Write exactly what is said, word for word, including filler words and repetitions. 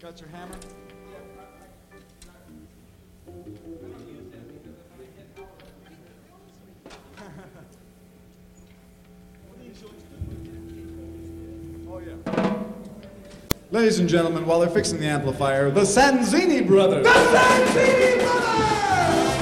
Got your hammer? Oh, yeah. Ladies and gentlemen, while they're fixing the amplifier, the Sanzini Brothers! The Sanzini Brothers!